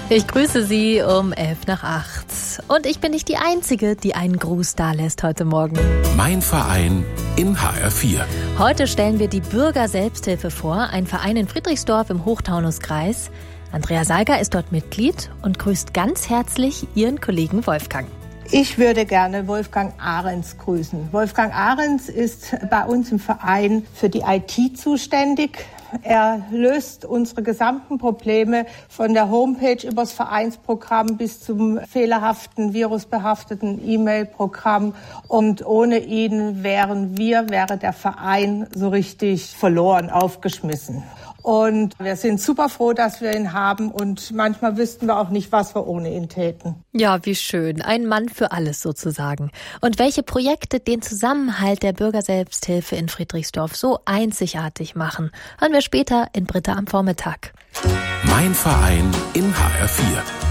Ich grüße Sie um 7:11. Und ich bin nicht die Einzige, die einen Gruß dalässt heute Morgen. Mein Verein in HR4. Heute stellen wir die Bürger-Selbsthilfe vor, ein Verein in Friedrichsdorf im Hochtaunuskreis. Andrea Seiger ist dort Mitglied und grüßt ganz herzlich ihren Kollegen Wolfgang. Ich würde gerne Wolfgang Ahrens grüßen. Wolfgang Ahrens ist bei uns im Verein für die IT zuständig. Er löst unsere gesamten Probleme von der Homepage über das Vereinsprogramm bis zum fehlerhaften, virusbehafteten E-Mail-Programm. Und ohne ihn wäre der Verein so richtig verloren, aufgeschmissen. Und wir sind super froh, dass wir ihn haben und manchmal wüssten wir auch nicht, was wir ohne ihn täten. Ja, wie schön. Ein Mann für alles sozusagen. Und welche Projekte den Zusammenhalt der Bürgerselbsthilfe in Friedrichsdorf so einzigartig machen, hören wir später in Britta am Vormittag. Mein Verein in HR4.